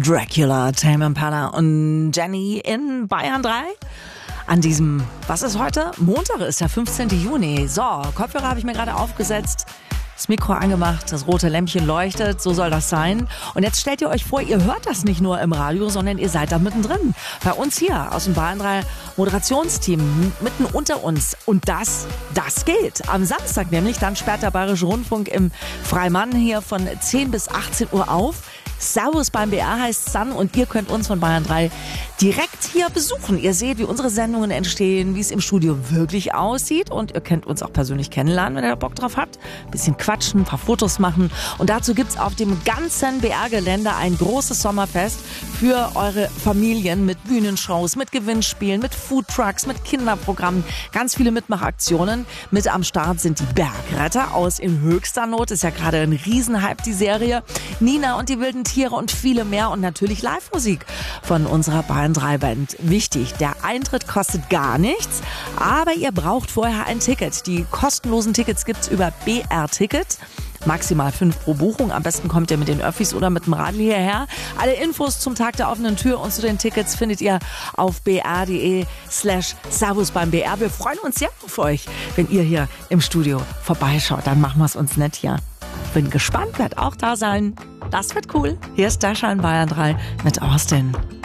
Dracula, Tame Impala und Jenny in Bayern 3. An diesem, was ist heute? Montag ist der 15. Juni. So, Kopfhörer habe ich mir gerade aufgesetzt. Das Mikro angemacht, das rote Lämpchen leuchtet, so soll das sein. Und jetzt stellt ihr euch vor, ihr hört das nicht nur im Radio, sondern ihr seid da mittendrin. Bei uns hier aus dem Bayern 3 Moderationsteam, mitten unter uns. Und das geht. Am Samstag nämlich, dann sperrt der Bayerische Rundfunk im Freimann hier von 10 bis 18 Uhr auf. Servus beim BR heißt es dann und ihr könnt uns von Bayern 3 direkt hier besuchen. Ihr seht, wie unsere Sendungen entstehen, wie es im Studio wirklich aussieht und ihr könnt uns auch persönlich kennenlernen, wenn ihr da Bock drauf habt. Ein bisschen quatschen, ein paar Fotos machen und dazu gibt's auf dem ganzen BR-Gelände ein großes Sommerfest für eure Familien mit Bühnenshows, mit Gewinnspielen, mit Foodtrucks, mit Kinderprogrammen, ganz viele Mitmachaktionen. Mit am Start sind die Bergretter aus In höchster Not, ist ja gerade ein Riesenhype, die Serie. Nina und die wilden Tiere und viele mehr und natürlich Live-Musik von unserer Bayern 3 Band. Wichtig, der Eintritt kostet gar nichts, aber ihr braucht vorher ein Ticket. Die kostenlosen Tickets gibt's über BR Ticket. Maximal 5 pro Buchung. Am besten kommt ihr mit den Öffis oder mit dem Radl hierher. Alle Infos zum Tag der offenen Tür und zu den Tickets findet ihr auf br.de/Servus beim BR. Wir freuen uns sehr auf euch, wenn ihr hier im Studio vorbeischaut. Dann machen wir es uns nett hier. Bin gespannt, werd auch da sein. Das wird cool. Hier ist Dasha in Bayern 3 mit Austin.